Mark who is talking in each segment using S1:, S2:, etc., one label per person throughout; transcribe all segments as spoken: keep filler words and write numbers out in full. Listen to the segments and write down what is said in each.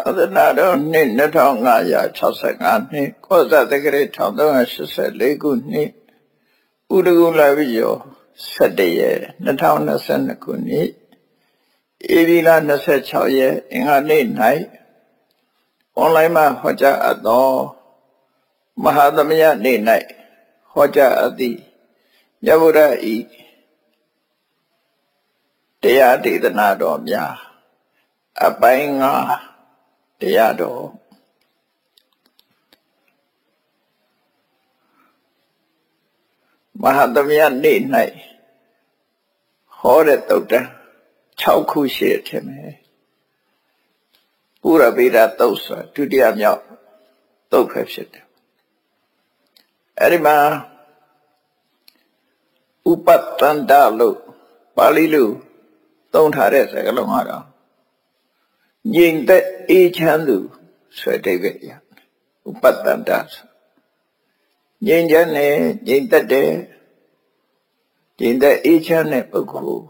S1: သာသနာတော်နှစ်နှစ်ထောင်ငါးရာ၆၅နှစ်ကောဇာတက္ကရာတစ်ထောင်သုံးရာရှစ်ဆယ်လေးခုနှစ်ဥဒကုလပိယောဆယ်တစ်ရက်နှစ်ထောင်နှစ်ဆယ်နှစ်ခုနှစ်ဧပြီလနှစ်ဆယ်ခြောက်ရက်အင်္ဂါနေ့၌အွန်လိုင်းမှာဟောကြားအပ်သောမဟာသမယနေ့၌ဟောကြားအပ်သည့်မြတ်ဗုဒ္ဓ၏တရားဒေသနာတော်များအပိုင်းငါတရားတော်မဟာသမယနေ့၌ဟောတဲ့သုတ်တံ၆ခုရှိတယ်ထင်တယ်ပုရဗေဒသုတ်ဆိုဒုတိယမြောက်သုတ်ပဲဖြစ်တယ်အဲ့ဒီမှာဥပတ္တန္တလို့ပါဠိလိုသုံးထားတဲ့စကားလုံးကတော့ငြိမ်သက်အေးချမ်းသူဆိုတဲ့အဓိပ္ပာယ်ရဥပတ္တန္တငြိမ်ချမ်းတဲ့ငြိမ်သက်တဲ့ငြိမ်သက်အေးချမ်းတဲ့ပုဂ္ဂိုလ်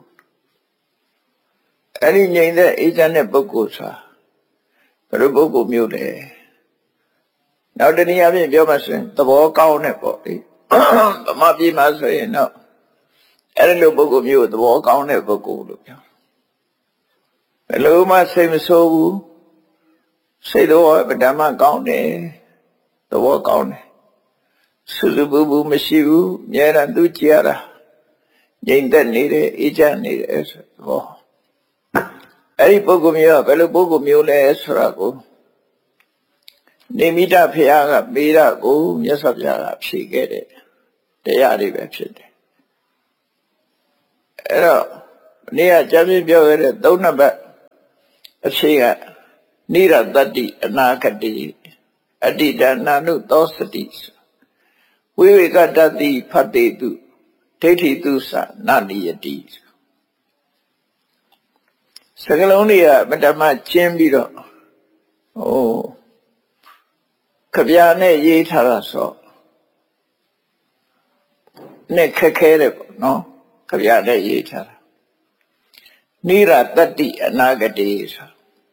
S1: အဲ့ဒီငြိမ်သက်အေးချမ်းတဲ့ပုဂ္ဂိုလ်ဆိုတာဘယ်လိုပုဂ္ဂိုလ်မျိုးလဲနောက်တနည်းအားဖြင့်ပြောမှဆိုရင်သဘောကောင်းတဲ့ပေါ့လေဗမာပြည်မှာဆိုရင်တော့အဲ့ဒီလိုပုဂ္ဂိုလ်မျိုးသဘောကောင်းတဲ့ပုဂ္ဂိုလ်လို့ပြောဘယ်လိုမှစိတ်မဆိုးဘူးစိတ်တော်ဗဓမ္မကောင်းတယ်သဘောကောင်းတယ်စုစုပူပူမရှိဘူးအများအားသူကြည်ရတာငြိမ်သက်နေတယ်အေးချမ်းနေတယ်ဆိုသဘောအဲ့ဒီပုဂ္ဂိုလ်မျိုးကဘယ်လိုပုဂ္ဂိုလ်မျိုးလဲဆိုတာကိုနေမိတဖရာကပေးတာကိုမြတ်စွာဘုရားကဖြေခဲ့တဲ့တရားတွေပဲဖြစ်တယ်အဲ့တော့နေ့ကကျမ်းပြပြောခဲ့တဲ့သုံးနံပါတ်အဖြေကနိရတတ္တိအနာဂတိအတ္တိတနာနုသောစတိဝိဝေကတတိဖတ်တေတုဒိဋ္ဌိတုသနာနိယတိစကလုံးတွေကမတမကျင်းပြီးတော့ဟိုခဗျာနဲ့ရေးထားတာဆိုနဲ့ခက်ခဲတယ်ပေါ့နော်ခဗျာနဲ့ရေးထားတာနိရတတ္တိအနာဂတိဆို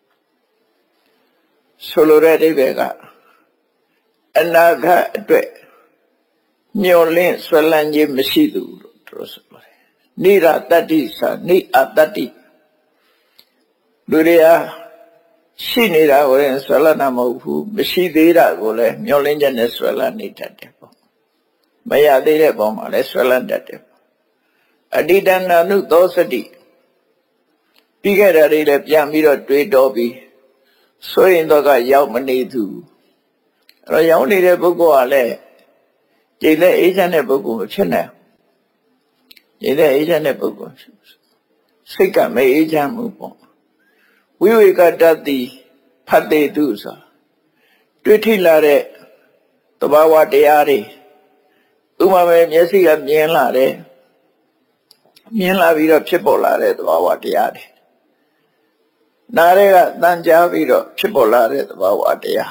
S1: ဆိုလိုတဲ့အဓိပ္ပာယ်ကအနာဂတ်အတွက်မျောလင့်ဆွဲလန်းခြင်းမရှိသူလို့သူဆိုပါတယ်နိရတတ္တိဆိုနိအတတ္တိလူတွေဟာရှိနေတာကိုလည်းဆွဲလန်းတာမဟုတ်ဘူးမရှိသေးတာကိုလည်းမျောလင့်ချက်နဲ့ဆွဲလန်းနေတတ်တယ်ပေါ့မရသေးတဲ့ပုံမှာလည်းဆွဲလန်းတတ်တယ်အတ္တိတနာနုသောစတိပြီးခဲ့တာတွေလည်းပြန်ပြီးတော့တွေးတောပြီးဆိုရင်တော့ကရောက်မနေသူအဲ့တော့ရောက်နေတဲ့ပုဂ္ဂိုလ်ကလည်းကျိတ်တဲ့အေးချမ်းတဲ့ပုဂ္ဂိုလ်မဖြစ်နိုင်ကျိတ်တဲ့အေးချမ်းတဲ့ပုဂ္ဂိုလ်စိတ်ကမအေးချမ်းဘူးပေါ့ဝိဝေကတတိဖတ်တေတုဆိုတွေ့ထိလာတဲ့သဘာဝတရားတွေဥပမာပဲမျက်စိကမြင်လာတယ်မြင်လာပြီးတော့ဖြစ်ပေါ်လာတဲ့သဘာဝတရားတွေနားရဲကတန်ကြားပြီးတော့ဖြစ်ပေါ်လာတဲ့သဘာဝတရား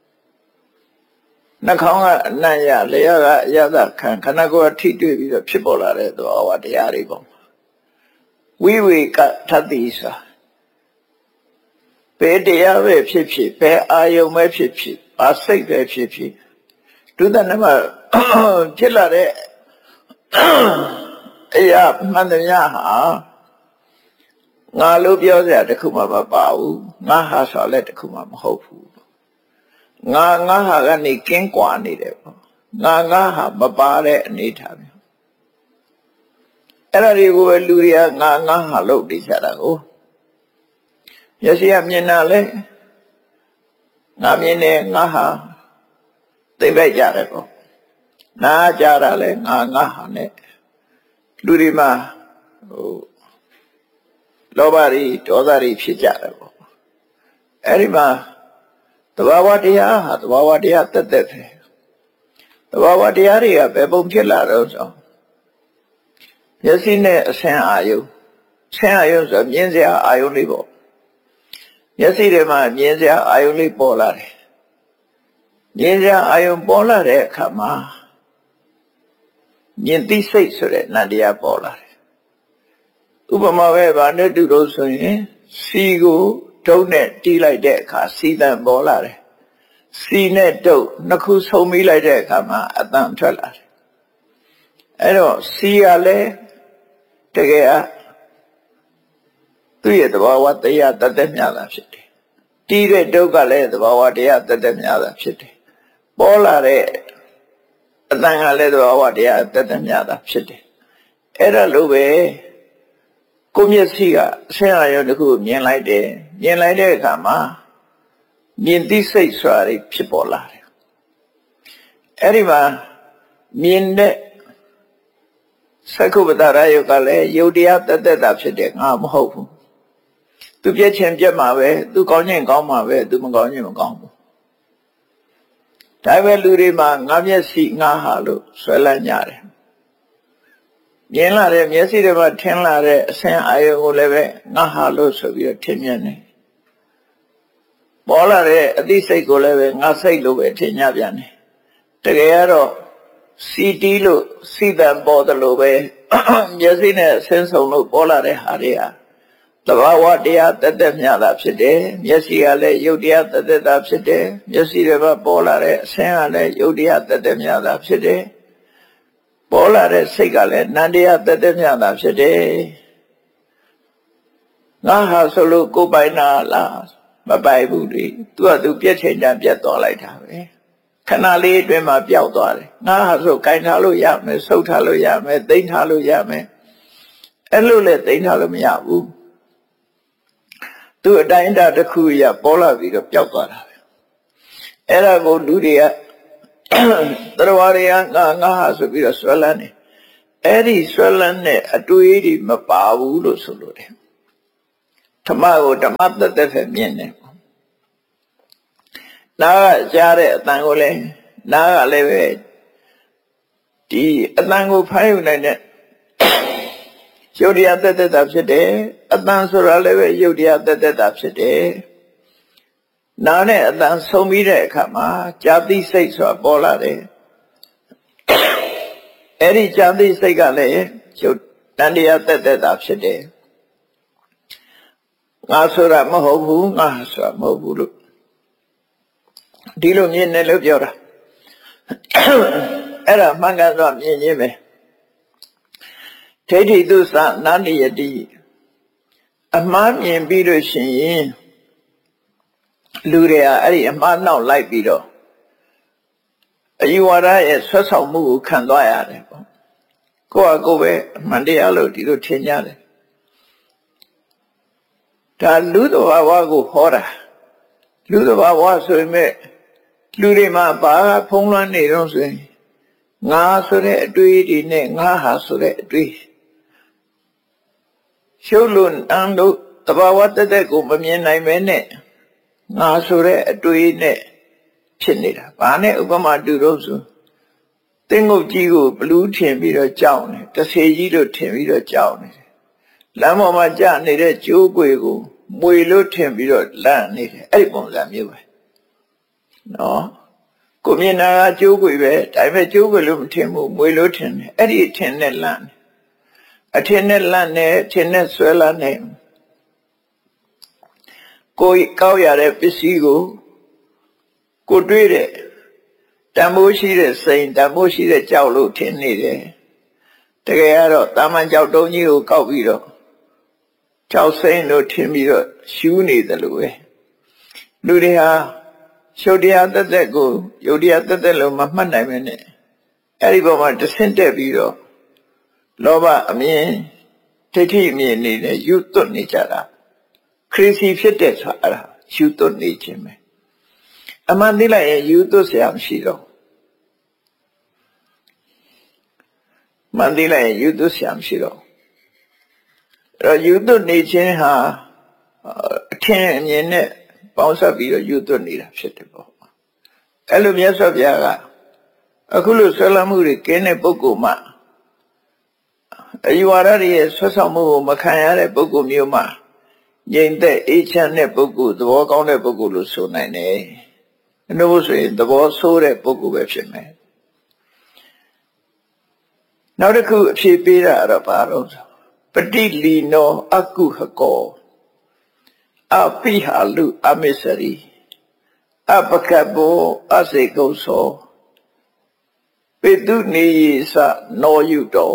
S1: နှာခေါင်းကအနံ့ရလျှာကအယသခံခန္ဓာကိုယ်ထိတွေ့ပြီးတော့ဖြစ်ပေါ်လာတဲ့သဘာဝတရားတွေပေါ့ဝိဝေကထတိဆိုဘယ်တရားပဲဖြစ်ဖြစ်ဘယ်အာယုံပဲဖြစ်ဖြစ်ဘာစိတ်ပဲဖြစ်ဖြစ်ဒုသနမှာဖြစ်လာတဲ့အရာမှန်တရားဟာငါလို့ပြောစရာတခုမှမပါဘူးငါဟာဆိုလည်းတခုမှမဟုတ်ဘူးငါငါဟာကနေကင်းကွာနေတယ်ပေါ့ငါငါဟာမပါတဲ့အနေထားမျိုးအဲ့ဒါတွေကိုပဲလူတွေကငါငါဟာလို့နေကြတာကိုမျက်စိကမြင်တာလဲငါမြင်တယ်ငါဟာသိပိုက်ကြတယ်ပေါ့နားကြတာလဲငါငါဟာနဲ့လူတွေမှာဟိုလောဘတွေဒေါသတွေဖြစ်ကြတယ်ပေါ့အဲ့ဒီမှာသဘာဝတရားဟာသဘာဝတရားတက်တက်ပဲသဘာဝတရားတွေကဘယ်ပုံဖြစ်လာတော့ဆိုမျက်စိနဲ့အဆင်အာယုအဆင်အာယုဆိုမြင်စရာအာယုလေးပေါ့မျက်စိထဲမှာမြင်စရာအာယုလေးပေါ်လာတယ်မြင်စရာအာယုပေါ်လာတဲ့အခါမှာမြင်သိစိတ်ဆိုတဲ့နံတရားပေါ်လာတယ်ဥပမာပဲဗာနဲ့တူလို့ဆိုရင်စီကိုဓဒုတ်နဲ့တီးလိုက်တဲ့အခါစီတန်ပေါ်လာတယ်စီနဲ့ဒုတ်နှစ်ခုဆုံမိလိုက်တဲ့အခါမှာအတန်ထွက်လာတယ်အဲ့တော့စီကလည်းတကယ်အသူ့ရဲ့သဘာဝတရားတသက်မြတာဖြစ်တယ်တီးတဲ့ဒုတ်ကလည်းသဘာဝတရားတသက်မြတာဖြစ်တယ်ပေါ်လာတဲ့အတန်ကလည်းသဘာဝတရားတသက်မြတာဖြစ်တယ်အဲ့ဒါလိုပဲကိုမျက်စိကအဆင်းအာရုံတစ်ခုမြင်လိုက်တယ်မြင်လိုက်တဲ့အခါမှာမြင်သိစိတ်ဆိုတာဖြစ်ပေါ်လာတယ်အဲ့ဒီမှာမြင်တဲ့သက္ကုပ္ပတရယုတ်ကလည်းယုတ်တရားတသက်တာဖြစ်တယ်ငါမဟုတ်ဘူးသူပြည့်ချင်းပြည့်မှာပဲသူကောင်းခြင်းကောင်းမှာပဲသူမကောင်းခြင်းမကောင်းဘူးဒါပဲလူတွေမှာငါမျက်စိငါဟာလို့ဆွဲလန်းကြတယ်မြင်လာတဲ့မျက်စိတွေမှာထင်လာတဲ့အဆင်းအာရုံကိုလည်းပဲငါဟာလို့ဆိုပြီးတော့ထင်မြင်တယ်ပေါ်လာတဲ့အသိစိတ်ကိုလည်းပဲငါစိတ်လို့ပဲထင်ကြပြန်တယ်တကယ်ကတော့စီတီလို့စီတံပေါ်တယ်လို့ပဲမျက်စိနဲ့ဆင်းဆုံလို့ပေါ်လာတဲ့ဟာတွေဟာသဘာဝတရားတသက်မြတာဖြစ်တယ်မျက်စိကလည်းယုတ်တရားတသက်တာဖြစ်တယ်မျက်စိတွေမှာပေါ်လာတဲ့အဆင်းကလည်းယုတ်တရားတသက်မြတာဖြစ်တယ်ပေါ်လာတဲ့စိတ်ကလည်းနန္တရားတသက်မြတာဖြစ်တယ်ငါဟာဆိုလို့ကိုယ်ပိုင်နာလားမပိုင်ဘူးလေသူကသူပြည့်ချိန်တန်ပြတ်သွားလိုက်တာပဲခဏလေးအတွင်းမှာပျောက်သွားတယ်ငါဟာဆိုကင်ထားလို့ရမယ်ဆုပ်ထားလို့ရမယ်သိမ်းထားလို့ရမယ်အဲ့လိုလေသိမ်းထားလို့မရဘူးသူအတိုင်းအတာတစ်ခုရပေါ်လာပြီးတော့ပျောက်သွားတာပဲအဲ့ဒါကိုလူတွေကသရဝရယငါငါဟာဆိုပြီးတော့ဆွဲလန်းနေအဲ့ဒီဆွဲလန်းတဲ့အတွေးတွေမပါဘူးလို့ဆိုလို့တယ်ဓမ္မကိုဓမ္မတသက်ပဲမြင်တယ်နားကကြားတဲ့အတန်ကိုလည်းနားကလည်းပဲဒီအတန်ကိုဖမ်းယူနိုင်တဲ့ယုတ်တရားတသက်တာဖြစ်တယ်အတန်ဆိုတာလည်းပဲယုတ်တရားတသက်တာဖြစ်တယ်နားနဲ့အတန်ဆုံပြီးတဲ့အခါမှာကြာတိစိတ်ဆိုတာပေါ်လာတယ်အဲ့ဒီကြာတိစိတ်ကလည်းယုတ်တန်တရားတသက်တာဖြစ်တယ်ငါဆိုတာမဟုတ်ဘူးငါဆိုတာမဟုတ်ဘူးလို့ဒီလိုမြင်တယ်လို့ပြောတာအဲ့ဒါမှန်ကန်စွာမြင်ခြင်းပဲဒိဋ္ဌိသုသနာနိယတိအမှားမြင်ပြီးလို့ရှိရင်လူတွေကအဲ့ဒီအမှားနောက်လိုက်ပြီးတော့အယူဝါဒရဲ့ဆွတ်ဆောင်မှုကိုခံသွားရတယ်ပေါ့ကိုယ့်ဟာကိုယ်ပဲအမှန်တရားလို့ဒီလိုထင်ကြတယ်ဒါလူသဘာဝကိုဟောတာလူသဘာဝဆိုရင်မဲ့လူတွေမှာဘာဖုံးလွှမ်းနေတော့ဆိုရင်ငါဆိုတဲ့အတွေးတွေနဲ့ငါဟာဆိုတဲ့အတွေးရှုပ်လို့အန်လို့သဘာဝတသက်ကိုမမြင်နိုင်မဲနဲ့ငါဆိုတဲ့အတွေးနဲ့ဖြစ်နေတာဘာနဲ့ဥပမာတူတော့ဆိုတင်းငုတ်ကြီးကိုဘလူးထင်ပြီးတော့ကြောက်နေတဆေကြီးတို့ထင်ပြီးတော့ကြောက်နေတယ်လမ်းပေါ်မှာကျနေတဲ့ကျိုးကွေကိုမွေလို့ထင်ပြီးတော့လန့်နေတယ်အဲ့ဒီပုံစံမျိုးပဲနော်ကိုမြင်တာကကျိုးကွေပဲဒါပေမဲ့ကျိုးကွေလို့မထင်ဘူးမွေလို့ထင်တယ်အဲ့ဒီအထင်နဲ့လန့်တယ်အထင်နဲ့လန့်နေအထင်နဲ့ဆွဲလန်းနေကိုကောက်ရတဲ့ပစ္စည်းကိုကိုတွေးတဲ့တန်ဖိုးရှိတဲ့စိန်တန်ဖိုးရှိတဲ့ကြောက်လို့ထင်နေတယ်တကယ်ကတော့တာမန်ကြောက်တုံးကြီးကိုကောက်ပြီးတော့ကြောက်စိန်လို့ထင်ပြီးတော့ရှူးနေတယ်လို့ပဲလူတွေဟာရှုပ်တရားသက်သက်ကိုယုတ်တရားသက်သက်လို့မမှတ်နိုင်မနဲ့အဲ့ဒီပေါ်မှာတဆင့်တက်ပြီးတော့လောဘအမြင်ဒိဋ္ဌိအမြင်နေတဲ့ယူသွတ်နေကြတာခရစ်စီဖြစ်တဲ့ဆိုတာအဲ့ဒါယူသွတ်နေခြင်းပဲအမှန်သိလိုက်ရင်ယူသွတ်เสียမရှိတော့မှန်သိလိုက်ရင်ယူသွတ်เสียမရှိတော့အဲ့တော့ယူသွတ်နေခြင်းဟာအထင်အမြင်နဲ့ပေါင်းစပ်ပြီးတော့ယူသွတ်နေတာဖြစ်တယ်ပေါ့အဲ့လိုမြတ်စွာဘုရားကအခုလိုဆွဲလမ်းမှုတွေကင်းတဲ့ပုဂ္ဂိုလ်မှအယူဝါဒရဲ့ဆွတ်ဆောင်မှုကိုမခံရတဲ့ပုဂ္ဂိုလ်မျိုးမှာငြိမ်သက်အေးချမ်းတဲ့ပုဂ္ဂိုလ်သဘောကောင်းတဲ့ပုဂ္ဂိုလ်လို့ဆိုနိုင်တယ်။နှုတ်ဆိုရင်သဘောဆိုးတဲ့ပုဂ္ဂိုလ်ပဲဖြစ်မယ်။နောက်တစ်ခုအဖြေပေးတာတော့ဘာလို့ပฏิလီနောအကုဟကောအပိဟာလူအမစ္စရိအပကဘောအစေကုသောပိတုနေယသနောယုတော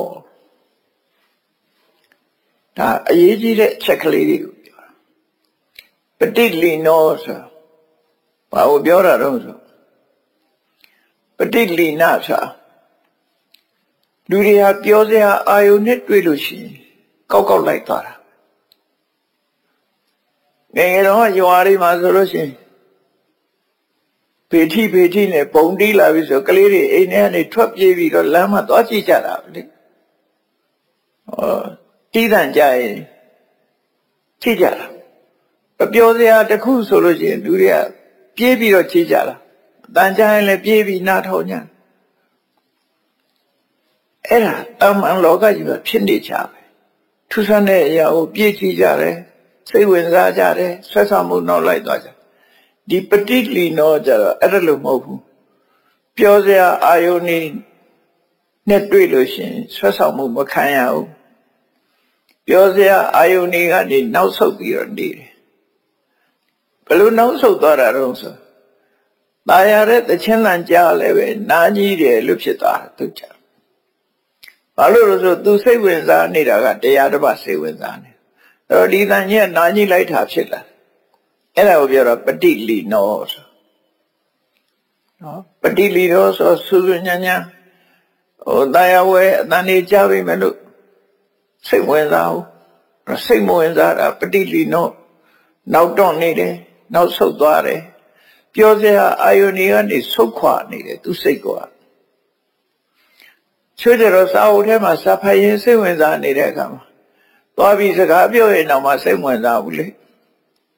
S1: ဒါအရေးကြီးတဲ့အချက်ကလေးတွေကိုပြောတာပฏิလိနောဆိုဘာကိုပြောတာတော့ဆိုပฏิလိနဆိုလူတွေဟာပြောစရာအာယုနဲ့တွေ့လို့ရှိရင်ကောက်ကောက်လိုက်သွားတာငယ်ငယ်တော့ရွာတွေမှာဆိုလို့ရှိရင်ဖေထိဖေထိနဲ့ပုံတီးလာပြီဆိုကလေးတွေအိမ်ထဲကနေထွက်ပြေးပြီးတော့လမ်းမှာသွားကြည့်ကြတာလေဟောတီးတန့်ကြရင်ကြည့်ကြတာအပြောစရာတစ်ခုဆိုလို့ရှိရင်လူတွေကပြေးပြီးတော့ကြည့်ကြတာတန်ကြရင်လည်းပြေးပြီးနားထောင်ကြအဲ့ဒါအမှန်လောကကြီးမှာဖြစ်နေကြပဲထူးဆန်းတဲ့အရာကိုပြေးကြည့်ကြတယ်စိတ်ဝင်စားကြတယ်ဆွဲဆောင်မှုနောက်လိုက်သွားကြဒီပฏิလိနောကြတော့အဲ့ဒါလို့မဟုတ်ဘူးပြောစရာအာယုန်နဲ့တွေ့လို့ရှိရင်ဆွဲဆောင်မှုမခံရဘူးပြောစရာအာယုန်တွေကနေနောက်ဆုတ်ပြီးတော့နေတယ်ဘယ်လိုနောက်ဆုတ်သွားတာတော့ဆိုตายရတဲ့တခြင်းလန့်ကြားလည်းပဲနာကြီးတယ်လို့ဖြစ်သွားတာသူကြဘာလို့လဲဆိုသူစိတ်ဝင်စားနေတာကတရားတစ်ပါးစိတ်ဝင်စားနေအဲ့တော့ဒီတန်ကြီးကနာကြီးလိုက်တာဖြစ်လာအဲ့ဒါကိုပြောတော့ပฏิလိနောဆိုနော်ပฏิလိနောဆိုစူးစူးညံ့ညံ့ဟိုတရားဝဲအတန်နေကြပြီမလို့စိတ်ဝင်စားဘူးစိတ်မဝင်စားတာပฏิလိနောနောက်တော့နေတယ်နောက်ဆုတ်သွားတယ်ပြောစရာအာယုန်ကနေဆုတ်ခွာနေတယ်သူစိတ်ကချွေးတယ်စာအုပ်ထဲမှာစာဖတ်ရင်စိတ်ဝင်စားနေတဲ့အခါမှာသွားပြီးစကားပြောရင်တော့မှစိတ်ဝင်စားဘူးလေ